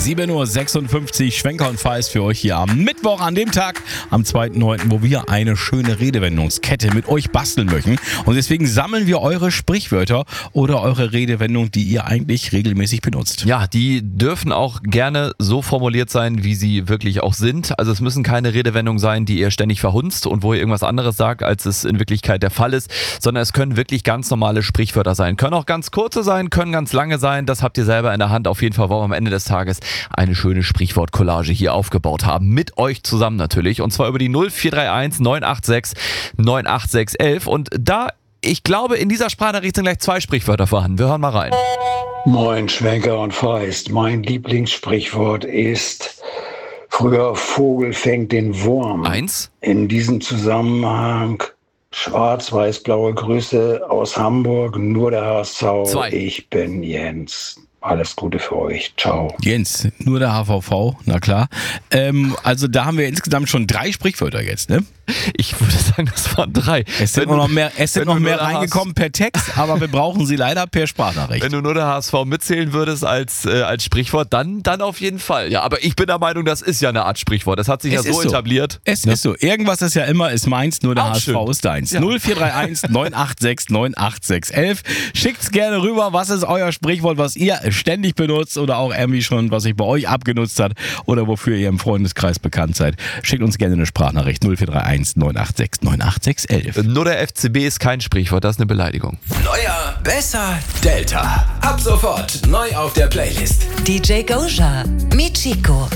7.56 Uhr, Schwenker und Feist für euch hier am Mittwoch, an dem Tag, am 2.9., wo wir eine schöne Redewendungskette mit euch basteln möchten. Und deswegen sammeln wir eure Sprichwörter oder eure Redewendung, die ihr eigentlich regelmäßig benutzt. Ja, die dürfen auch gerne so formuliert sein, wie sie wirklich auch sind. Also es müssen keine Redewendungen sein, die ihr ständig verhunzt und wo ihr irgendwas anderes sagt, als es in Wirklichkeit der Fall ist, sondern es können wirklich ganz normale Sprichwörter sein. Können auch ganz kurze sein, können ganz lange sein. Das habt ihr selber in der Hand. Auf jeden Fall wollen wir am Ende des Tages eine schöne Sprichwort-Collage hier aufgebaut haben. Mit euch zusammen natürlich. Und zwar über die 0431 986 98611. Und da, ich glaube, in dieser Sprachnachricht sind gleich 2 Sprichwörter vorhanden. Wir hören mal rein. Moin, Schwenker und Feist. Mein Lieblingssprichwort ist: Früher Vogel fängt den Wurm. 1. In diesem Zusammenhang schwarz-weiß-blaue Grüße aus Hamburg, nur der HSV. 2. Ich bin Jens. Alles Gute für euch. Ciao. Jens, nur der HVV, na klar. Also da haben wir insgesamt schon 3 Sprichwörter jetzt, ne? Ich würde sagen, das waren 3. Es sind noch mehr reingekommen per Text, aber wir brauchen sie leider per Sprachnachricht. Wenn du nur der HSV mitzählen würdest als Sprichwort, dann auf jeden Fall. Ja, aber ich bin der Meinung, das ist ja eine Art Sprichwort. Das hat sich so etabliert. Es ist so. Irgendwas ist ja immer, ist meins, nur der HSV ist deins. Ja. 0431 986 98611. Schickt's gerne rüber. Was ist euer Sprichwort, was ihr ständig benutzt oder auch irgendwie schon, was sich bei euch abgenutzt hat oder wofür ihr im Freundeskreis bekannt seid? Schickt uns gerne eine Sprachnachricht. 0431 986 98611. Nur der FCB ist kein Sprichwort, das ist eine Beleidigung. Neuer, besser, Delta. Ab sofort neu auf der Playlist. DJ Goja, Michiko.